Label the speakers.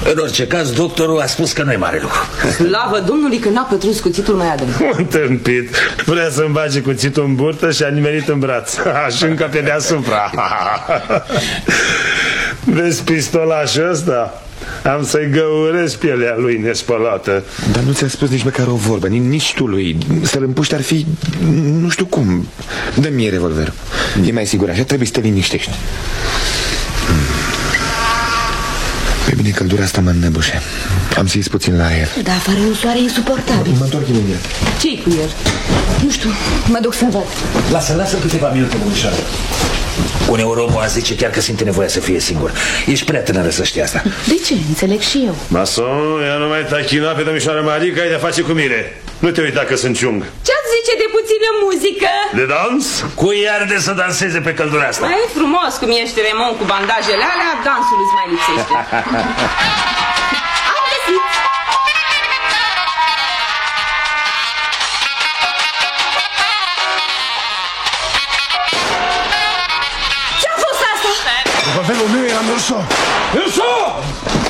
Speaker 1: În orice caz, doctorul a spus că nu e mare lucru.
Speaker 2: Slavă Domnului că n-a pătruns cuțitul mai adânc.
Speaker 3: Un tâmpit. Vrea să-mi bage cuțitul în burtă și a nimerit în braț. Și încă pe deasupra. Vezi pistolașul ăsta? Am să-i găuresc pielea lui nespălată.
Speaker 4: Dar nu ți-a spus nici măcar o vorbă, nici tu lui. Să-l împuști ar fi... nu știu cum. Dă-mi mie revolverul. E mai sigur așa, trebuie să te liniștești. Pe bine, căldura asta mă înnăbușe. Am să ies puțin la aer.
Speaker 5: Da, afară un soare insuportabil.
Speaker 4: Mă întorc imediat.
Speaker 2: Ce-i cu el?
Speaker 5: Nu știu, mă duc să văd.
Speaker 1: Lasă câteva minute, domnișoară. Uneori omul a zice chiar că simte nevoia să fie singur. Ești prea tânără să știi asta.
Speaker 5: De ce? Înțeleg și eu.
Speaker 3: Mason, ea nu mai tachina pe domnișoara Marie, că ai de-a face cu mine. Nu te uita că sunt ciung.
Speaker 2: Ce-ați zice de puțină muzică?
Speaker 3: De dans?
Speaker 1: Cui arde să danseze pe căldura asta?
Speaker 2: Mai frumos cum ești, Remon, cu bandajele alea, dansul îți mai lipsește. Am găsit!
Speaker 4: Revolverul meu era în Urso.
Speaker 3: Urso!